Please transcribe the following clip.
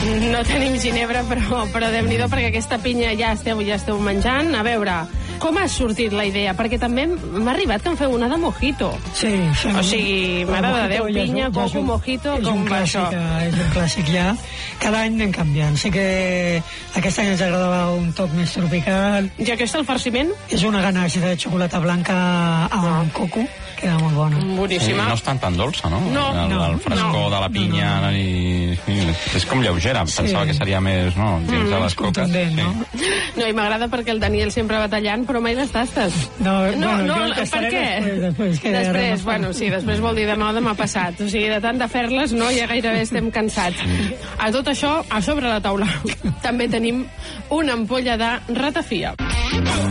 No tenim ginebra, però Déu-n'hi-do, perquè aquesta pinya ja esteu menjant. A veure, com ha sortit la idea? Perquè també m'ha arribat que em feu una de mojito. Sí. O sigui, mare de Déu, pinya, coco, mojito, com va això? És un clàssic ja. Cada any anem canviant. Sí que aquest any ens agradava un toc més tropical. I aquest, el farciment? És una ganache de xocolata blanca amb coco. Queda molt bona. Boníssima. No és tan dolça, no? No. El frescor de la pinya és com lleugera. Pensava que seria més, no? Dins de les coques. No, i m'agrada perquè el Daniel sempre va tallant, però mai les tastes. No, per què? Després, després vol dir demà passat. O sigui, de tant de fer-les, no, ja gairebé estem cansats. A tot això, a sobre la taula, també tenim una ampolla de ratafia.